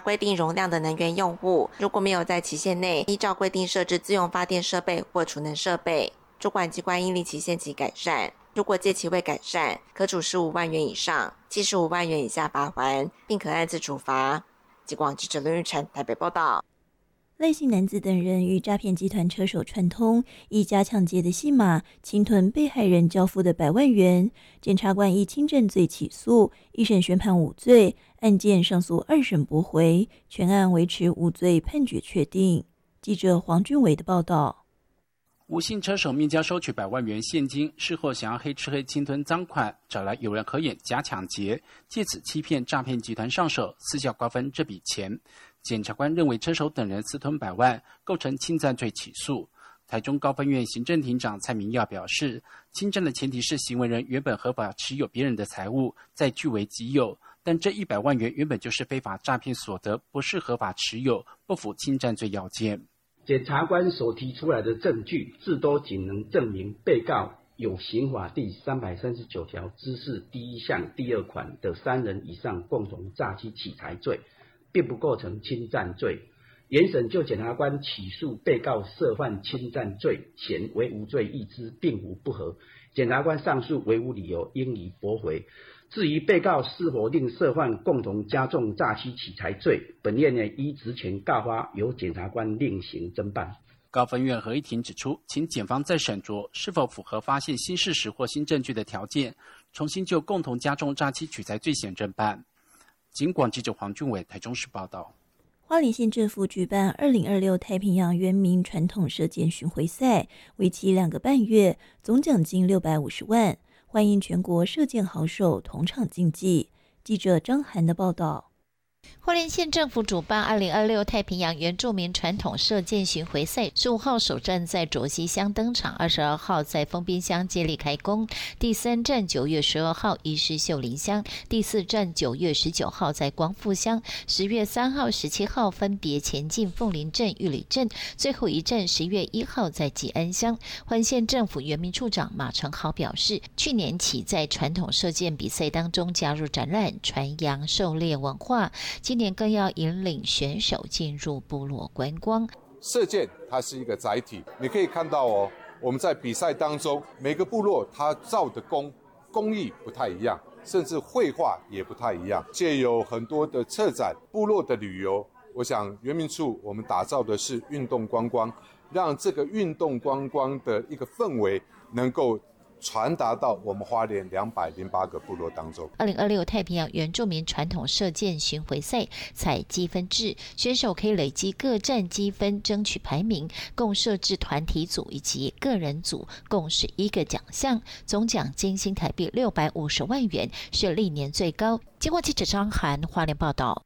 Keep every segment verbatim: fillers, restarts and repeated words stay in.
规定容量的能源用户，如果没有在期限内依照规定设置自用发电设备或储能设备，主管机关应立期限起改善。如果届期未改善，可处十五万元以上七十五万元以下罚锾，并可按次处罚。极广记者刘玉成台北报道。 赖姓男子等人与诈骗集团车手串通，以假抢劫的戏码侵吞被害人交付的百万元。检察官以轻症罪起诉，一审宣判无罪，案件上诉二审驳回，全案维持无罪判决确定。记者黄俊伟的报道。 吴姓车手面交收取百万元现金，事后想要黑吃黑侵吞赃款，找来有人合演假抢劫，借此欺骗诈骗集团上手，私下瓜分这笔钱。检察官认为车手等人私吞百万，构成侵占罪起诉。台中高分院行政庭长蔡明耀表示，侵占的前提是行为人原本合法持有别人的财物，再据为己有，但这一百万元原本就是非法诈骗所得，不是合法持有，不符侵占罪要件。 检察官所提出来的证据，至多仅能证明被告有刑法第三百三十九条之四第一项第二款的三人以上共同诈欺取财罪，并不构成侵占罪。原审就检察官起诉被告涉犯侵占罪前为无罪议之，并无不合。检察官上述为无理由，应予驳回。至于被告是否另涉犯共同加重诈欺取财罪，本院呢依职权告发，由检察官另行侦办。 高分院合议庭指出，请检方再审酌是否符合发现新事实或新证据的条件，重新就共同加重诈欺取财罪嫌侦办。警广记者黄俊伟台中市报道。 花莲县政府举办二零二六太平洋原民传统射箭巡回赛，为期两个半月，总奖金六百五十万，欢迎全国射箭好手同场竞技。记者张涵的报道。 花莲县政府主办二零二六太平洋原住民传统射箭巡回赛，十五号首站在卓溪乡登场，二十二号在丰滨乡接力开工，第三站九月十二号移师秀林乡，第四站九月十九号在光复乡，十月三号、十七号分别前进凤林镇、玉里镇，最后一站十月一号在吉安乡。花莲县政府原民处长马成豪表示，去年起在传统射箭比赛当中加入展览，传扬狩猎文化。今年更要引领选手进入部落观光。 射箭它是一个载体，你可以看到哦，我们在比赛当中，每个部落它造的工工艺不太一样，甚至绘画也不太一样。借有很多的策展、部落的旅游，我想原民处我们打造的是运动观光，让这个运动观光的一个氛围能够传达到我们花莲两百零八个部落当中。 二零二六太平洋原住民传统射箭巡回赛采积分制，选手可以累积各站积分争取排名，共设置团体组以及个人组，共十一个奖项，总奖金新台币六百五十万元，是历年最高。经过记者张涵花莲报道。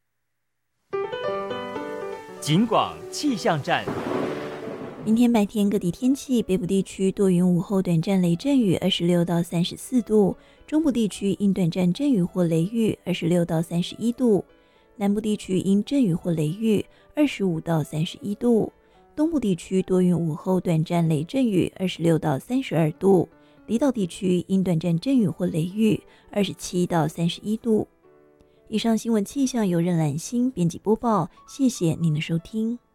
警广气象站。 明天白天各地天气，北部地区多云，午后短暂雷阵雨，二十六到三十四度；中部地区因短暂阵雨或雷雨，二十六到三十一度；南部地区因阵雨或雷雨，二十五到三十一度；东部地区多云，午后短暂雷阵雨，二十六到三十二度；离岛地区因短暂阵雨或雷雨，二十七到三十一度。以上新闻气象由任兰心编辑播报，谢谢您的收听。